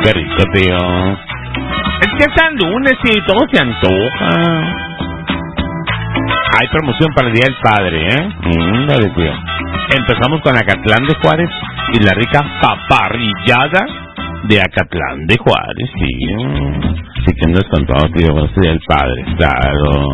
qué rico, tío. Es que es el lunes y todo se antoja. Hay promoción para el Día del Padre, Dale, tío. Empezamos con Acatlán de Juárez y la rica paparrillada de Acatlán de Juárez, sí. Sí que no es con todo, tío, va a ser el Padre, claro.